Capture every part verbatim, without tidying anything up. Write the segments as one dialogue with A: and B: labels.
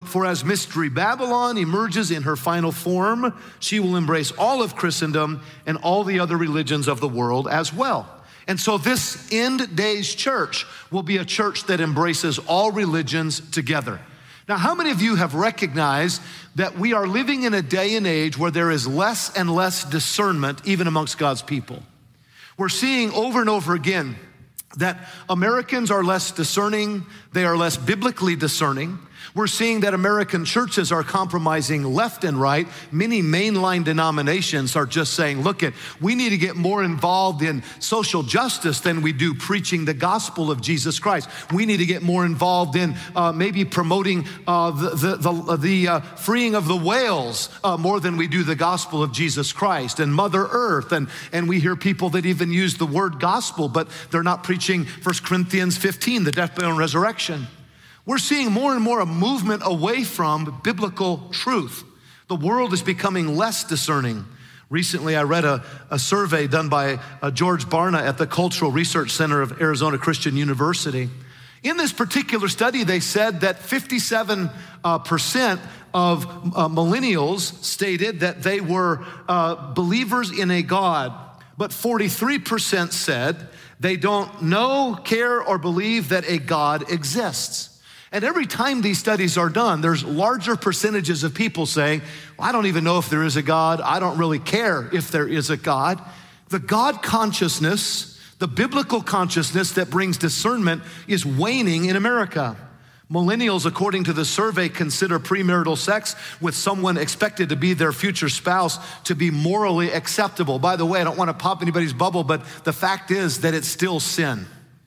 A: For as Mystery Babylon emerges in her final form, she will embrace all of Christendom and all the other religions of the world as well. And so this end days church will be a church that embraces all religions together. Now, how many of you have recognized that we are living in a day and age where there is less and less discernment even amongst God's people? We're seeing over and over again that Americans are less discerning, they are less biblically discerning. We're seeing that American churches are compromising left and right. Many mainline denominations are just saying, look, it, we need to get more involved in social justice than we do preaching the gospel of Jesus Christ. We need to get more involved in uh, maybe promoting uh, the, the, the, the uh, freeing of the whales uh, more than we do the gospel of Jesus Christ and Mother Earth. And, and we hear people that even use the word gospel, but they're not preaching First Corinthians fifteen, the death, burial, and resurrection. We're seeing more and more a movement away from biblical truth. The world is becoming less discerning. Recently, I read a, a survey done by uh, George Barna at the Cultural Research Center of Arizona Christian University. In this particular study, they said that fifty-seven percent of uh, millennials stated that they were uh, believers in a God, but forty-three percent said they don't know, care, or believe that a God exists. And every time these studies are done, there's larger percentages of people saying, well, I don't even know if there is a God. I don't really care if there is a God. The God consciousness, the biblical consciousness that brings discernment is waning in America. Millennials, according to the survey, consider premarital sex with someone expected to be their future spouse to be morally acceptable. By the way, I don't want to pop anybody's bubble, but the fact is that it's still sin.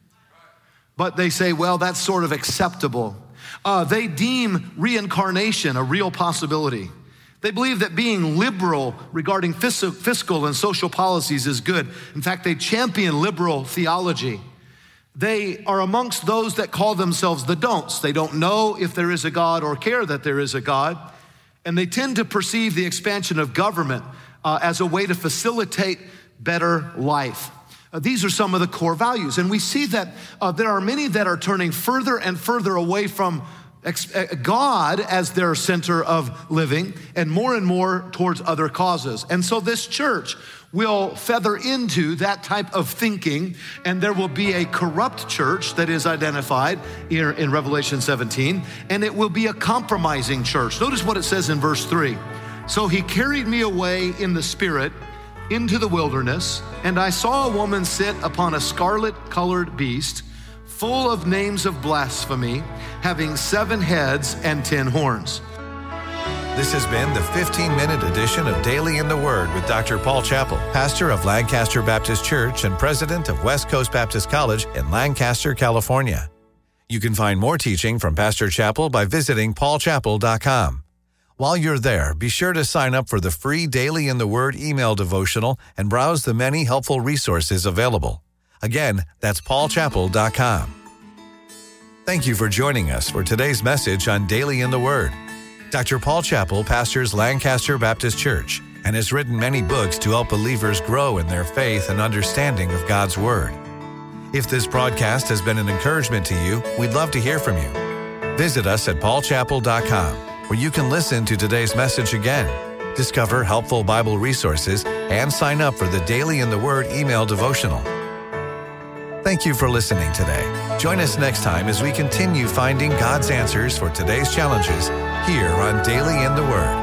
A: But they say, well, that's sort of acceptable. Uh, they deem reincarnation a real possibility. They believe that being liberal regarding phys- fiscal and social policies is good. In fact, they champion liberal theology. They are amongst those that call themselves the don'ts. They don't know if there is a God or care that there is a God. And they tend to perceive the expansion of government uh, as a way to facilitate better life. Uh, these are some of the core values. And we see that uh, there are many that are turning further and further away from ex- God as their center of living and more and more towards other causes. And so this church will feather into that type of thinking, and there will be a corrupt church that is identified here in Revelation seventeen, and it will be a compromising church. Notice what it says in verse three. So he carried me away in the spirit into the wilderness, and I saw a woman sit upon a scarlet-colored beast, full of names of blasphemy, having seven heads and ten horns.
B: This has been the fifteen-minute edition of Daily in the Word with Doctor Paul Chappell, pastor of Lancaster Baptist Church and president of West Coast Baptist College in Lancaster, California. You can find more teaching from Pastor Chappell by visiting paul chappell dot com. While you're there, be sure to sign up for the free Daily in the Word email devotional and browse the many helpful resources available. Again, that's paul chappell dot com. Thank you for joining us for today's message on Daily in the Word. Doctor Paul Chappell pastors Lancaster Baptist Church and has written many books to help believers grow in their faith and understanding of God's Word. If this broadcast has been an encouragement to you, we'd love to hear from you. Visit us at paul chappell dot com, where you can listen to today's message again, discover helpful Bible resources, and sign up for the Daily in the Word email devotional. Thank you for listening today. Join us next time as we continue finding God's answers for today's challenges here on Daily in the Word.